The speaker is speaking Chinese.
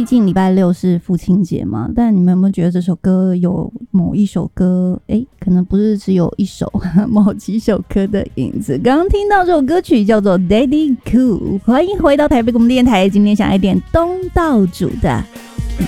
毕竟礼拜六是父亲节嘛，但你们有没有觉得这首歌有某一首歌可能不是只有一首某几首歌的影子？刚刚听到这首歌曲叫做 Daddy Cool， 欢迎回到台北广播电台，今天想来点东道主的